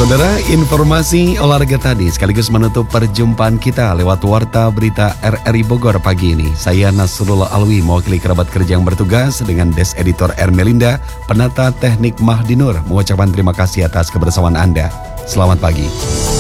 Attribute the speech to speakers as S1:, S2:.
S1: Saudara, informasi olahraga tadi sekaligus menutup perjumpaan kita lewat Warta Berita RRI Bogor pagi ini. Saya Nasrullah Alwi, mewakili kerabat kerja yang bertugas dengan Des Editor Ermelinda, penata teknik Mahdi Nur, mengucapkan terima kasih atas kebersamaan Anda. Selamat pagi.